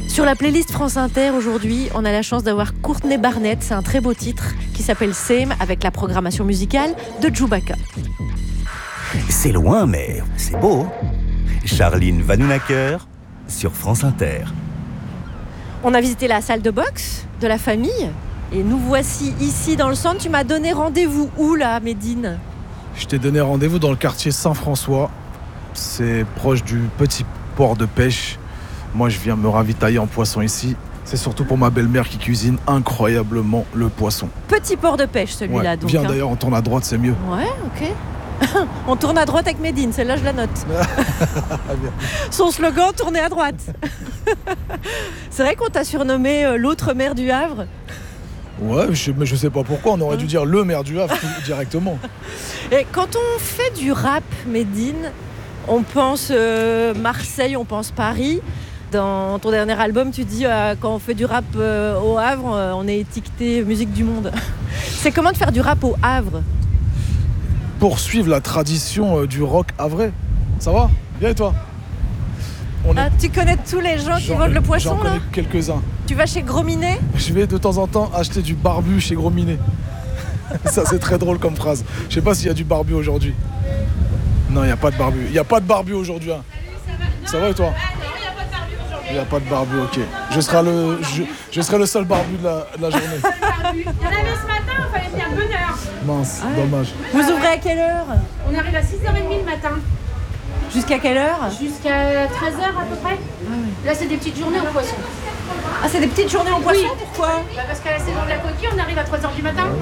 Sur la playlist France Inter, aujourd'hui, on a la chance d'avoir Courtney Barnett. C'est un très beau titre qui s'appelle Same, avec la programmation musicale de Chewbacca. C'est loin, mais c'est beau. Charline Vanhoenacker sur France Inter. On a visité la salle de boxe de la famille et nous voici ici dans le centre. Tu m'as donné rendez-vous où là, Médine ? Je t'ai donné rendez-vous dans le quartier Saint-François. C'est proche du petit port de pêche. Moi, je viens me ravitailler en poisson ici. C'est surtout pour ma belle-mère qui cuisine incroyablement le poisson. Petit port de pêche, celui-là. Ouais. Donc. Viens d'ailleurs, on tourne à droite, c'est mieux. Ouais, ok. On tourne à droite avec Médine, celle-là, je la note. Son slogan, tourner à droite. C'est vrai qu'on t'a surnommé l'autre maire du Havre. Ouais, mais je sais pas pourquoi, on aurait dû dire le maire du Havre directement. Et quand on fait du rap, Médine, on pense Marseille, on pense Paris. Dans ton dernier album, tu dis quand on fait du rap au Havre, on est étiqueté musique du monde. C'est comment de faire du rap au Havre ? Poursuivre la tradition du rock havrais. Ça va ? Bien et toi ? Tu connais tous les gens qui vendent le poisson j'en là ? connais quelques-uns. Tu vas chez Gros Minet ? Je vais de temps en temps acheter du barbu chez Gros Minet. Ça, c'est très drôle comme phrase. Je sais pas s'il y a du barbu aujourd'hui. Non, il n'y a pas de barbu. Il n'y a pas de barbu aujourd'hui. Hein. Ça va et toi ? Il n'y a pas de barbu, ok. Je serai le seul barbu de la journée. Il y en avait ce matin, il fallait venir de bonne heure. Mince, dommage. Vous ouvrez à quelle heure ? On arrive à 6h30 le matin. Jusqu'à quelle heure ? Jusqu'à 13h à peu près. Là, c'est des petites journées au poisson. Ah, c'est des petites journées en poisson ? Pourquoi ? Parce qu'à la saison de la coquille, on arrive à 3h du matin.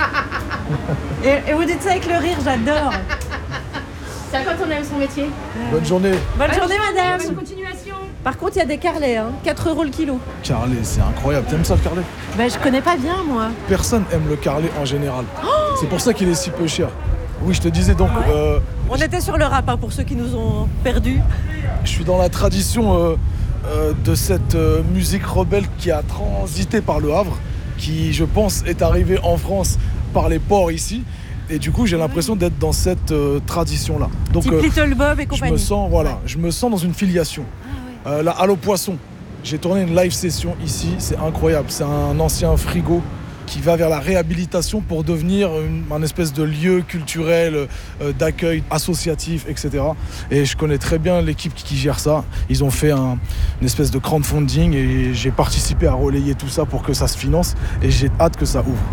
Et vous dites ça avec le rire, j'adore. C'est quand on aime son métier. Bonne journée. Bonne journée, madame. Bonne continuation. Par contre, il y a des carlets, 4 € le kilo. Carlet, c'est incroyable. T'aimes ça le carlet ? Je connais pas bien, moi. Personne aime le carlet en général. C'est pour ça qu'il est si peu cher. Oui, je te disais donc... On était sur le rap, pour ceux qui nous ont perdus. Je suis dans la tradition de cette musique rebelle qui a transité par le Havre, qui, je pense, est arrivée en France par les ports ici. Et du coup, j'ai l'impression d'être dans cette tradition-là. Donc, Type Little Bob et compagnie. Je me sens dans une filiation. Là, Allo Poisson, j'ai tourné une live session ici, c'est incroyable. C'est un ancien frigo qui va vers la réhabilitation pour devenir un espèce de lieu culturel, d'accueil associatif, etc. Et je connais très bien l'équipe qui gère ça. Ils ont fait une espèce de crowdfunding et j'ai participé à relayer tout ça pour que ça se finance. Et j'ai hâte que ça ouvre.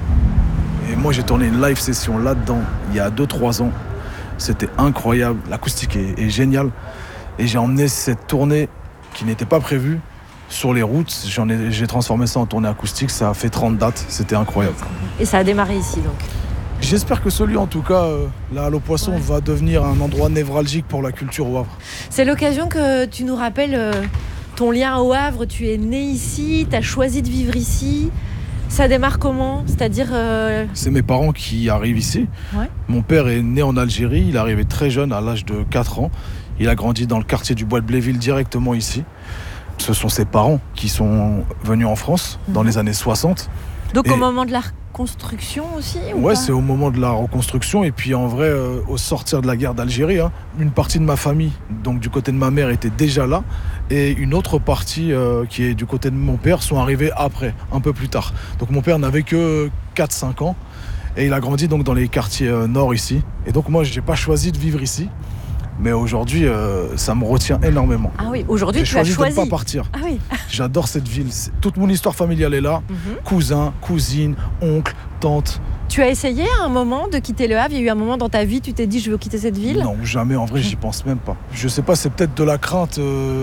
Et moi, j'ai tourné une live session là-dedans il y a 2-3 ans. C'était incroyable. L'acoustique est géniale. Et j'ai emmené cette tournée qui n'était pas prévue sur les routes. J'ai transformé ça en tournée acoustique. Ça a fait 30 dates. C'était incroyable. Et ça a démarré ici, donc. J'espère que celui, en tout cas, là, Allo Poisson, va devenir un endroit névralgique pour la culture au Havre. C'est l'occasion que tu nous rappelles ton lien au Havre. Tu es né ici, tu as choisi de vivre ici. Ça démarre comment ? C'est-à-dire... C'est mes parents qui arrivent ici. Ouais. Mon père est né en Algérie. Il est arrivé très jeune, à l'âge de 4 ans. Il a grandi dans le quartier du Bois de Bléville, directement ici. Ce sont ses parents qui sont venus en France dans les années 60. Donc au moment de la reconstruction aussi Ouais, c'est au moment de la reconstruction. Et puis en vrai, au sortir de la guerre d'Algérie, une partie de ma famille, donc du côté de ma mère, était déjà là. Et une autre partie qui est du côté de mon père sont arrivés après, un peu plus tard. Donc mon père n'avait que 4-5 ans. Et il a grandi donc dans les quartiers nord ici. Et donc moi, je n'ai pas choisi de vivre ici. Mais aujourd'hui, ça me retient énormément. Ah oui, aujourd'hui tu as choisi de ne pas partir. Ah oui. J'adore cette ville. Toute mon histoire familiale est là. Cousin, cousine, oncle, tante. Tu as essayé à un moment de quitter le Havre ? Il y a eu un moment dans ta vie, tu t'es dit je veux quitter cette ville ? Non, jamais. En vrai, j'y pense même pas. Je sais pas, c'est peut-être de la crainte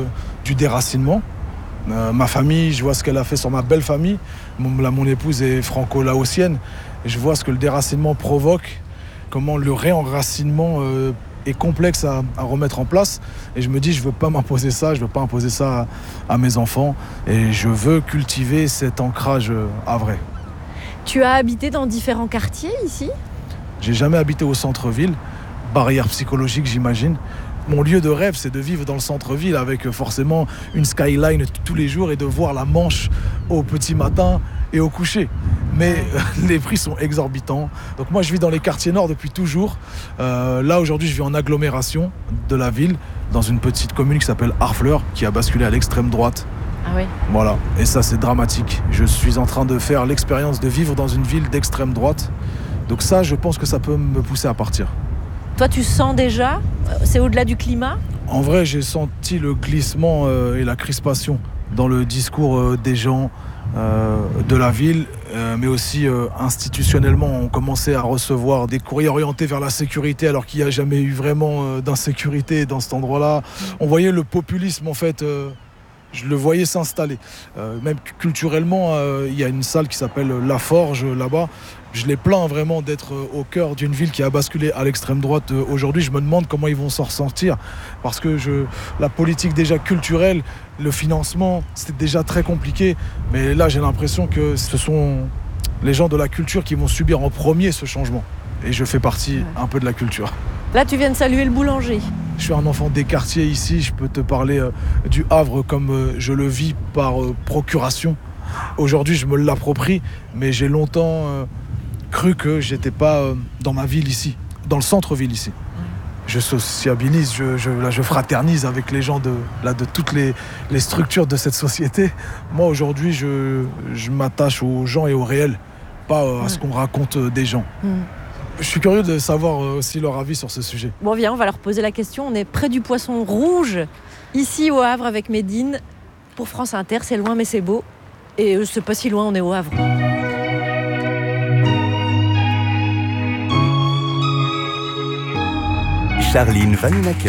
du déracinement. Ma famille, je vois ce qu'elle a fait sur ma belle famille. Mon épouse est franco-laotienne. Et je vois ce que le déracinement provoque, comment le réenracinement est complexe à remettre en place. Et je me dis, je veux pas m'imposer ça, je veux pas imposer ça à mes enfants. Et je veux cultiver cet ancrage havrais. Tu as habité dans différents quartiers ici ? J'ai jamais habité au centre-ville. Barrière psychologique, j'imagine. Mon lieu de rêve, c'est de vivre dans le centre-ville avec forcément une skyline tous les jours et de voir la Manche au petit matin et au coucher. Mais les prix sont exorbitants. Donc moi, je vis dans les quartiers nord depuis toujours. Là, aujourd'hui, je vis en agglomération de la ville, dans une petite commune qui s'appelle Harfleur, qui a basculé à l'extrême droite Ah oui. Voilà, et ça c'est dramatique. Je suis en train de faire l'expérience de vivre dans une ville d'extrême droite. Donc ça, je pense que ça peut me pousser à partir. Toi, tu sens déjà, c'est au-delà du climat ? En vrai, j'ai senti le glissement et la crispation dans le discours des gens de la ville, mais aussi institutionnellement, on commençait à recevoir des courriers orientés vers la sécurité alors qu'il n'y a jamais eu vraiment d'insécurité dans cet endroit-là. On voyait le populisme en fait, je le voyais s'installer. Même culturellement, il y a une salle qui s'appelle La Forge là-bas. Je les plains vraiment d'être au cœur d'une ville qui a basculé à l'extrême droite aujourd'hui. Je me demande comment ils vont s'en ressentir parce que la politique déjà culturelle, le financement, c'était déjà très compliqué. Mais là, j'ai l'impression que ce sont les gens de la culture qui vont subir en premier ce changement. Et je fais partie un peu de la culture. Là, tu viens de saluer le boulanger. Je suis un enfant des quartiers ici. Je peux te parler du Havre comme je le vis par procuration. Aujourd'hui, je me l'approprie, mais j'ai longtemps cru que j'étais pas dans ma ville ici, dans le centre-ville ici. Je sociabilise, je fraternise avec les gens de toutes les structures de cette société. Moi aujourd'hui, je m'attache aux gens et au réel, pas à ce qu'on raconte des gens. Je suis curieux de savoir aussi leur avis sur ce sujet. Bon, viens, on va leur poser la question. On est près du Poisson Rouge, ici au Havre avec Médine. Pour France Inter, c'est loin mais c'est beau. Et c'est pas si loin, on est au Havre. Charline Vanhoenacker.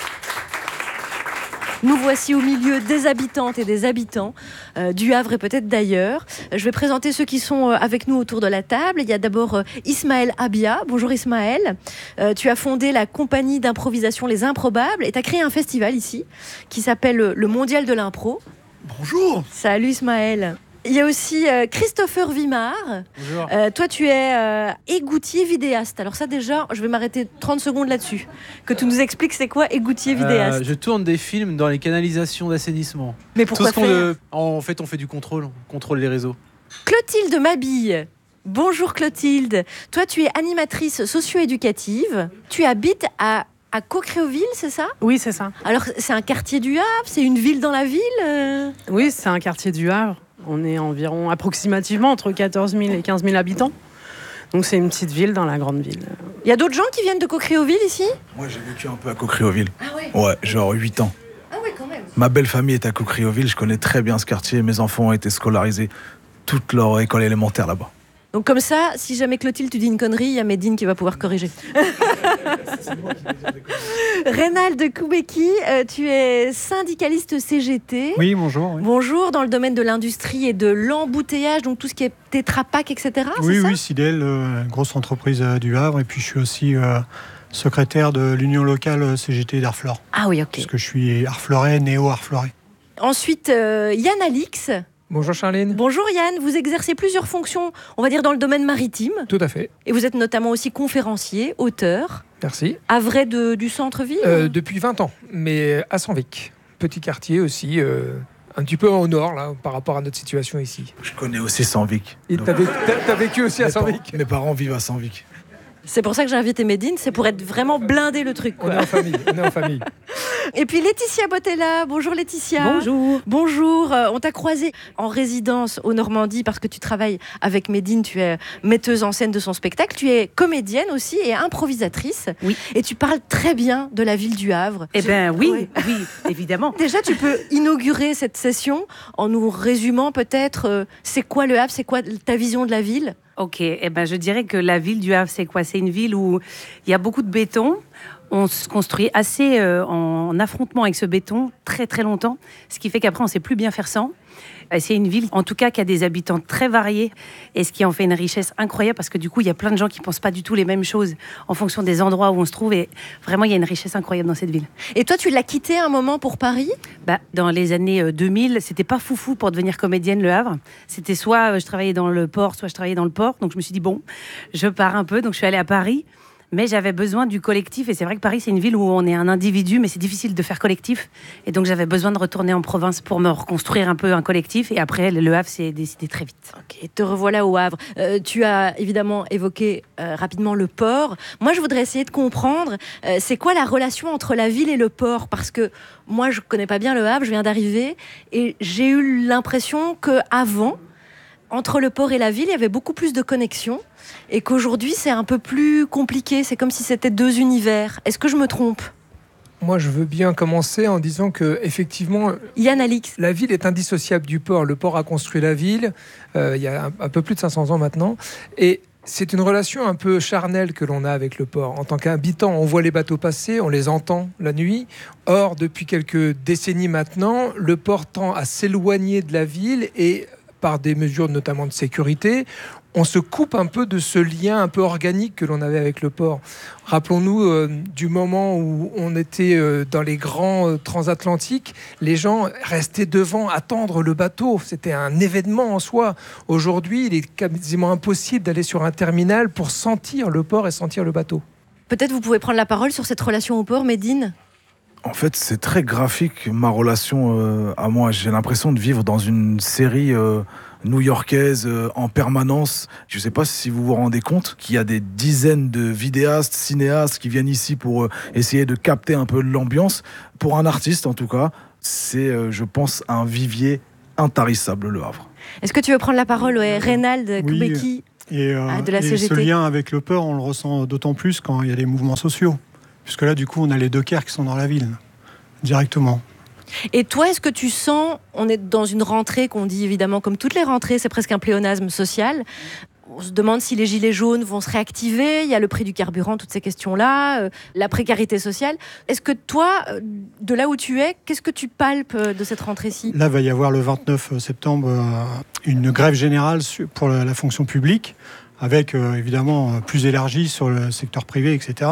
Nous voici au milieu des habitantes et des habitants du Havre et peut-être d'ailleurs. Je vais présenter ceux qui sont avec nous autour de la table. Il y a d'abord Ismaël Abia. Bonjour Ismaël. Tu as fondé la compagnie d'improvisation Les Improbables et tu as créé un festival ici qui s'appelle le Mondial de l'Impro. Bonjour. Salut Ismaël. Il y a aussi Christopher Wimard. Bonjour. Toi, tu es égoutier vidéaste. Alors ça, déjà, je vais m'arrêter 30 secondes là-dessus. Que tu nous expliques c'est quoi égoutier vidéaste. Je tourne des films dans les canalisations d'assainissement. Mais pourquoi faire En fait, on fait du contrôle. On contrôle les réseaux. Clotilde Mabille. Bonjour Clotilde. Toi, tu es animatrice socio-éducative. Tu habites à Caucréauville, c'est ça ? Oui, c'est ça. Alors, c'est un quartier du Havre ? C'est une ville dans la ville ? Oui, c'est un quartier du Havre. On est environ approximativement entre 14 000 et 15 000 habitants. Donc c'est une petite ville dans la grande ville. Il y a d'autres gens qui viennent de Caucréauville ici ? Moi, j'ai vécu un peu à Caucréauville. Ah ouais ? Ouais, genre 8 ans. Ah ouais, quand même. Ma belle famille est à Caucréauville. Je connais très bien ce quartier. Mes enfants ont été scolarisés toute leur école élémentaire là-bas. Donc comme ça, si jamais Clotilde, tu dis une connerie, il y a Médine qui va pouvoir corriger. Reynald Koubeki, tu es syndicaliste CGT. Oui, bonjour. Oui, Bonjour, dans le domaine de l'industrie et de l'embouteillage, donc tout ce qui est Tetra Pak, etc. oui, c'est ça Sidel, grosse entreprise du Havre. Et puis je suis aussi secrétaire de l'union locale CGT d'Arflore. Ah oui, ok. Parce que je suis harflorais, néo-harflorais. Ensuite, Yann Alix. Bonjour Charline. Bonjour Yann, vous exercez plusieurs fonctions, on va dire dans le domaine maritime. Tout à fait. Et vous êtes notamment aussi conférencier, auteur. Merci. Havrais du centre-ville Depuis 20 ans, mais à Senvic. Petit quartier aussi, un petit peu au nord là, par rapport à notre situation ici. Je connais aussi Senvic. Et t'as vécu aussi à Senvic ? Mes parents vivent à Senvic. C'est pour ça que j'ai invité Médine, c'est pour être vraiment blindé le truc, quoi. On est en famille. Et puis Laetitia Bottella. Bonjour Laetitia. Bonjour. Bonjour. On t'a croisé en résidence au Normandie parce que tu travailles avec Médine. Tu es metteuse en scène de son spectacle. Tu es comédienne aussi et improvisatrice. Oui. Et tu parles très bien de la ville du Havre. Eh bien oui, Ouais. oui, évidemment. Déjà, tu peux inaugurer cette session en nous résumant peut-être c'est quoi le Havre, c'est quoi ta vision de la ville ? Ok, eh ben, je dirais que la ville du Havre, c'est quoi ? C'est une ville où il y a beaucoup de béton. On se construit assez en affrontement avec ce béton très très longtemps, ce qui fait qu'après on ne sait plus bien faire sans. C'est une ville, en tout cas, qui a des habitants très variés et ce qui en fait une richesse incroyable parce que du coup, il y a plein de gens qui ne pensent pas du tout les mêmes choses en fonction des endroits où on se trouve et vraiment, il y a une richesse incroyable dans cette ville. Et toi, tu l'as quitté un moment pour Paris ? Dans les années 2000, c'était pas foufou pour devenir comédienne Le Havre. C'était soit je travaillais dans le port, soit je travaillais dans le port. Donc je me suis dit, bon, je pars un peu. Donc je suis allée à Paris. Mais j'avais besoin du collectif. Et c'est vrai que Paris, c'est une ville où on est un individu, mais c'est difficile de faire collectif. Et donc, j'avais besoin de retourner en province pour me reconstruire un peu un collectif. Et après, le Havre s'est décidé très vite. Ok, te revoilà au Havre. Tu as évidemment évoqué rapidement le port. Moi, je voudrais essayer de comprendre, c'est quoi la relation entre la ville et le port ? Parce que moi, je ne connais pas bien le Havre, je viens d'arriver. Et j'ai eu l'impression qu'avant, entre le port et la ville, il y avait beaucoup plus de connexions. Et qu'aujourd'hui, c'est un peu plus compliqué. C'est comme si c'était deux univers. Est-ce que je me trompe ? Moi, je veux bien commencer en disant que, effectivement, Yann Alix. la ville est indissociable du port. Le port a construit la ville il y a un peu plus de 500 ans maintenant. Et c'est une relation un peu charnelle que l'on a avec le port. En tant qu'habitant, on voit les bateaux passer, on les entend la nuit. Or, depuis quelques décennies maintenant, le port tend à s'éloigner de la ville et, par des mesures notamment de sécurité, on se coupe un peu de ce lien un peu organique que l'on avait avec le port. Rappelons-nous du moment où on était dans les grands transatlantiques, les gens restaient devant, attendre le bateau. C'était un événement en soi. Aujourd'hui, il est quasiment impossible d'aller sur un terminal pour sentir le port et sentir le bateau. Peut-être vous pouvez prendre la parole sur cette relation au port, Médine ? En fait, c'est très graphique, ma relation à moi. J'ai l'impression de vivre dans une série new-yorkaise en permanence. Je ne sais pas si vous vous rendez compte qu'il y a des dizaines de vidéastes, cinéastes qui viennent ici pour essayer de capter un peu l'ambiance. Pour un artiste, en tout cas, c'est, je pense, un vivier intarissable, le Havre. Est-ce que tu veux prendre la parole, Reynald Kubeki, de la CGT ? Ce lien avec le port, on le ressent d'autant plus quand il y a des mouvements sociaux. Puisque là, du coup, on a les dockers qui sont dans la ville, directement. Et toi, est-ce que tu sens, on est dans une rentrée qu'on dit évidemment, comme toutes les rentrées, c'est presque un pléonasme social. On se demande si les gilets jaunes vont se réactiver, il y a le prix du carburant, toutes ces questions-là, la précarité sociale. Est-ce que toi, de là où tu es, qu'est-ce que tu palpes de cette rentrée-ci ? Là, va y avoir le 29 septembre une grève générale pour la fonction publique, avec évidemment plus élargie sur le secteur privé, etc.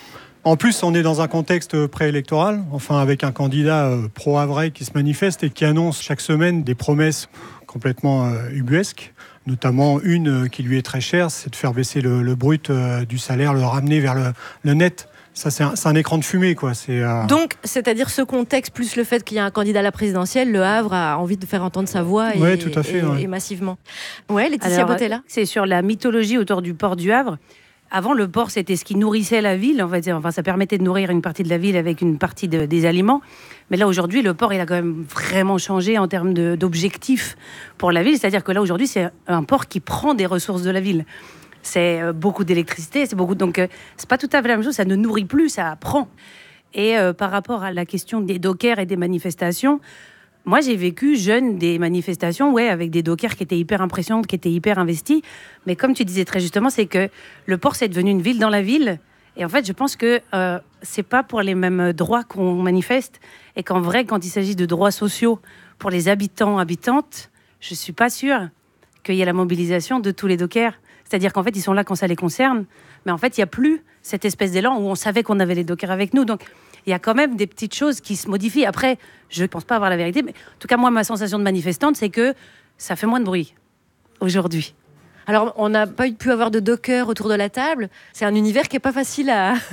En plus, on est dans un contexte préélectoral, enfin avec un candidat pro-havrais qui se manifeste et qui annonce chaque semaine des promesses complètement ubuesques, notamment une qui lui est très chère, c'est de faire baisser le brut du salaire, le ramener vers le net. Ça, c'est un écran de fumée, quoi. Donc, c'est-à-dire ce contexte, plus le fait qu'il y a un candidat à la présidentielle, le Havre a envie de faire entendre sa voix et massivement. Ouais, Laetitia Botella. C'est sur la mythologie autour du port du Havre. Avant, le port, c'était ce qui nourrissait la ville. En fait, ça permettait de nourrir une partie de la ville avec une partie des aliments. Mais là, aujourd'hui, le port, il a quand même vraiment changé en termes d'objectifs pour la ville. C'est-à-dire que là, aujourd'hui, c'est un port qui prend des ressources de la ville. C'est beaucoup d'électricité, donc c'est pas tout à fait la même chose. Ça ne nourrit plus, ça prend. Et par rapport à la question des dockers et des manifestations, moi, j'ai vécu jeune des manifestations, avec des dockers qui étaient hyper impressionnantes, qui étaient hyper investis. Mais comme tu disais très justement, c'est que le port, c'est devenu une ville dans la ville. Et en fait, je pense que c'est pas pour les mêmes droits qu'on manifeste. Et qu'en vrai, quand il s'agit de droits sociaux pour les habitants, habitantes, je suis pas sûre qu'il y ait la mobilisation de tous les dockers. C'est-à-dire qu'en fait, ils sont là quand ça les concerne. Mais en fait, il n'y a plus cette espèce d'élan où on savait qu'on avait les dockers avec nous. Donc, il y a quand même des petites choses qui se modifient. Après, je ne pense pas avoir la vérité, mais en tout cas, moi, ma sensation de manifestante, c'est que ça fait moins de bruit aujourd'hui. Alors, on n'a pas pu avoir de docker autour de la table. C'est un univers qui n'est pas facile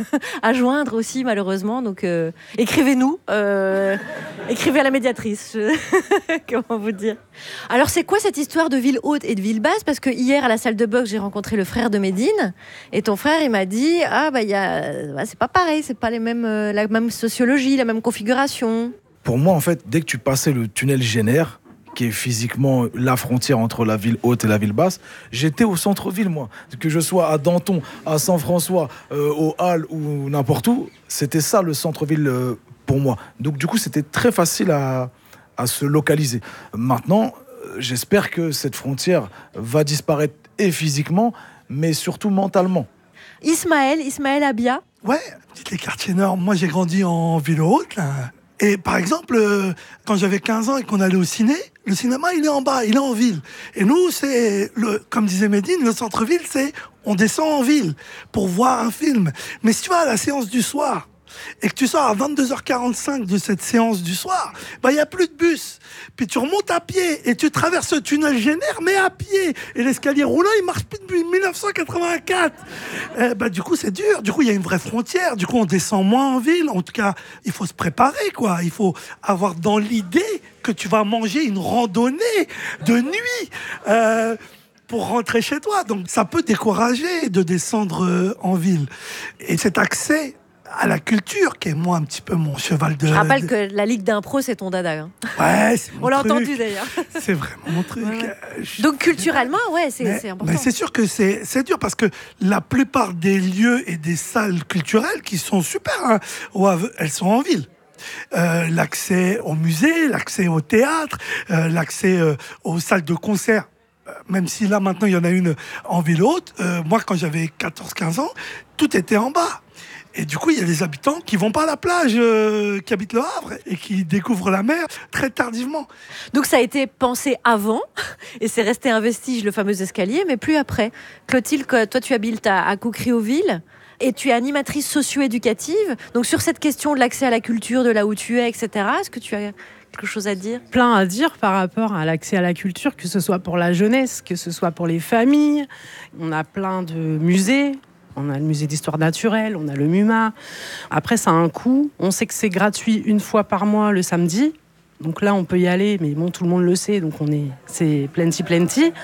à joindre aussi, malheureusement. Donc, écrivez-nous. Écrivez à la médiatrice. Comment vous dire ? Alors, c'est quoi cette histoire de ville haute et de ville basse ? Parce que hier, à la salle de boxe, j'ai rencontré le frère de Médine. Et ton frère, il m'a dit, c'est pas pareil, c'est pas la même sociologie, la même configuration. Pour moi, en fait, dès que tu passais le tunnel Génère, qui est physiquement la frontière entre la ville haute et la ville basse, j'étais au centre-ville, moi. Que je sois à Danton, à Saint-François, aux Halles ou n'importe où, c'était ça le centre-ville pour moi. Donc du coup, c'était très facile à se localiser. Maintenant, j'espère que cette frontière va disparaître et physiquement, mais surtout mentalement. Ismaël Abia. Ouais, les quartiers nord. Moi, j'ai grandi en ville haute, là. Et par exemple, quand j'avais 15 ans et qu'on allait au ciné, le cinéma, il est en bas, il est en ville. Et nous, comme disait Médine, le centre-ville, on descend en ville pour voir un film. Mais si tu vas à la séance du soir, et que tu sors à 22h45 de cette séance du soir, il n'y a plus de bus. Puis tu remontes à pied et tu traverses le tunnel Génère, mais à pied. Et l'escalier roulant, il marche plus depuis 1984. Du coup, c'est dur. Du coup, il y a une vraie frontière. Du coup, on descend moins en ville. En tout cas, il faut se préparer, quoi. Il faut avoir dans l'idée que tu vas manger une randonnée de nuit. Pour rentrer chez toi. Donc ça peut décourager de descendre en ville. Et cet accès à la culture, qui est moi un petit peu mon cheval de... Je rappelle que la Ligue d'impro, c'est ton dada. Hein. Ouais, c'est mon On l'a truc. entendu d'ailleurs. C'est vraiment mon truc. Ouais. Donc culturellement, ouais, c'est important. Mais c'est sûr que c'est dur parce que la plupart des lieux et des salles culturelles qui sont super, hein, elles sont en ville. L'accès au musée, l'accès au théâtre, l'accès aux salles de concert. Même si là, maintenant, il y en a une en ville haute. Moi, quand j'avais 14-15 ans, tout était en bas. Et du coup, il y a des habitants qui vont pas à la plage, qui habitent le Havre et qui découvrent la mer très tardivement. Donc ça a été pensé avant et c'est resté un vestige, le fameux escalier, mais plus après. Clotilde, toi, tu habites à Coucriauville et tu es animatrice socio-éducative. Donc sur cette question de l'accès à la culture, de là où tu es, etc., est-ce que tu as quelque chose à dire ? Plein à dire par rapport à l'accès à la culture, que ce soit pour la jeunesse, que ce soit pour les familles. On a plein de musées. On a le musée d'histoire naturelle, on a le MUMA. Après, ça a un coût. On sait que c'est gratuit une fois par mois le samedi. Donc là, on peut y aller, mais bon, tout le monde le sait, donc c'est plenty.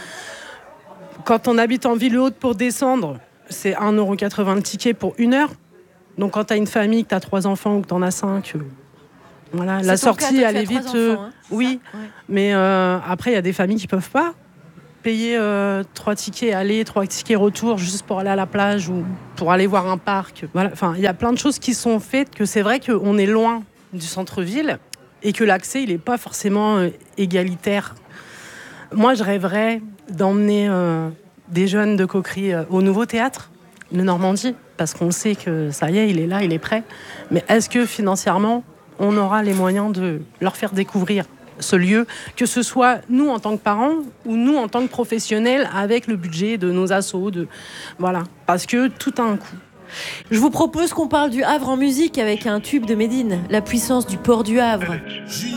Quand on habite en ville haute pour descendre, c'est 1,80€ le ticket pour 1 heure. Donc quand tu as une famille, que tu as 3 enfants ou que tu en as 5... Voilà, la sortie, elle est vite. Enfants, hein, oui, ouais. Mais après, il y a des familles qui ne peuvent pas payer 3 tickets aller, 3 tickets retour juste pour aller à la plage ou pour aller voir un parc. Voilà. Enfin, il y a plein de choses qui sont faites que c'est vrai qu'on est loin du centre-ville et que l'accès, il n'est pas forcément égalitaire. Moi, je rêverais d'emmener des jeunes de Coquerie au Nouveau Théâtre de Normandie parce qu'on sait que ça y est, il est là, il est prêt. Mais est-ce que financièrement, on aura les moyens de leur faire découvrir ce lieu, que ce soit nous en tant que parents ou nous en tant que professionnels avec le budget de nos assos. Voilà. Parce que tout a un coût. Je vous propose qu'on parle du Havre en musique avec un tube de Médine, La puissance du port du Havre.